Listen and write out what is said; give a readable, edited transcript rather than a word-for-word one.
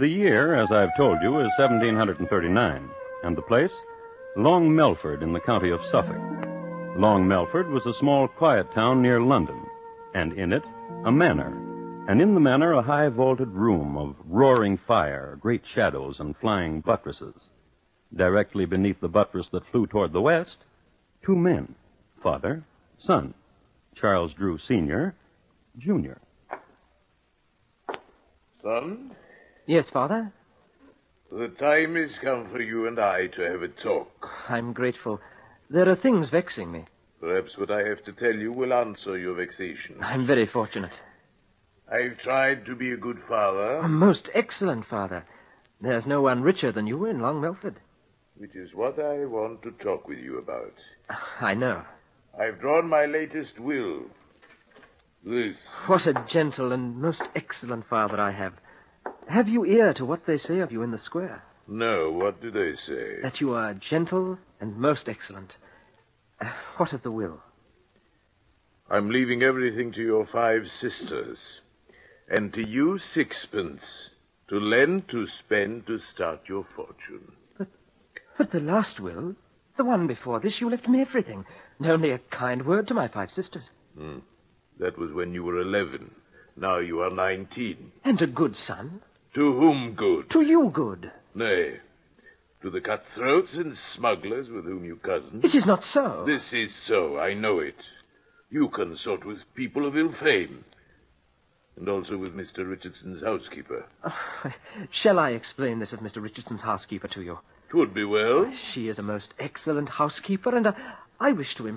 The year, as I've told you, is 1739, and the place, Long Melford in the county of Suffolk. Long Melford was a small, quiet town near London, and in it, a manor, and in the manor a high-vaulted room of roaring fire, great shadows, and flying buttresses. Directly beneath the buttress that flew toward the west, two men, father, son, Charles Drew Sr., Jr. Son? Yes, Father? The time has come for you and I to have a talk. I'm grateful. There are things vexing me. Perhaps what I have to tell you will answer your vexation. I'm very fortunate. I've tried to be a good father. A most excellent father. There's no one richer than you in Long Melford. Which is what I want to talk with you about. I know. I've drawn my latest will. This. What a gentle and most excellent father I have. Have you ear to what they say of you in the square? No, what do they say? That you are gentle and most excellent. What of the will? I'm leaving everything to your 5 sisters. And to you 6pence. To lend, to spend, to start your fortune. But the last will, the one before this, you left me everything. And only a kind word to my 5 sisters. That was when you were 11. Now you are 19. And a good son. To whom good? To you good. Nay, to the cutthroats and smugglers with whom you cozen. It is not so. This is so, I know it. You consort with people of ill fame. And also with Mr. Richardson's housekeeper. Shall I explain this of Mr. Richardson's housekeeper to you? 'Twould be well. She is a most excellent housekeeper, and I wish to